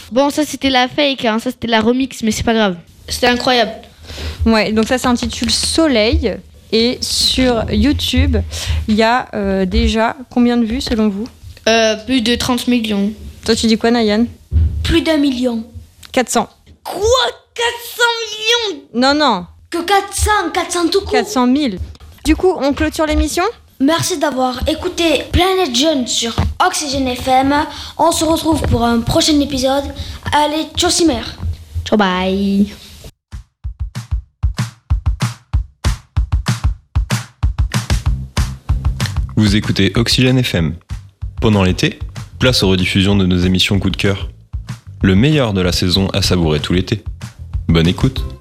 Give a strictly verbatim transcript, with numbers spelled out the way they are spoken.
Bon, ça c'était la fake, hein. Ça c'était la remix, mais c'est pas grave. C'était incroyable. Ouais, donc ça s'intitule Soleil. Et sur YouTube, il y a euh, déjà combien de vues selon vous ? euh, Plus de trente millions. Toi, tu dis quoi, Nayan ? Plus d'un million. quatre cents. Quoi ? quatre cents millions ? Non, non. Que quatre cents, quatre cents tout court. quatre cent mille. Du coup, on clôture l'émission ? Merci d'avoir écouté Planète Jeune sur Oxygène F M. On se retrouve pour un prochain épisode. Allez, ciao Simer. Ciao, bye. Vous écoutez Oxygène F M. Pendant l'été, place aux rediffusions de nos émissions coup de cœur. Le meilleur de la saison à savourer tout l'été. Bonne écoute.